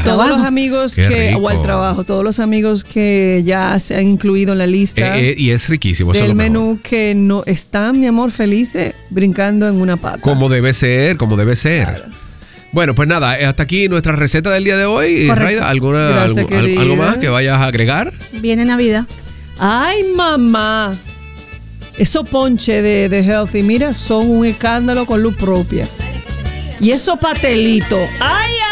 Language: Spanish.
todos los amigos o al trabajo, todos los amigos que ya se han incluido en la lista. Y es riquísimo. Del menú que no están, mi amor, felices brincando en una pata. Como debe ser. Claro. Bueno, pues nada, hasta aquí nuestra receta del día de hoy. Raida, ¿algo más que vayas a agregar? Viene Navidad. Ay, mamá. Esos ponches de Healthy, mira, son un escándalo con luz propia. Y esos patelitos. Ay,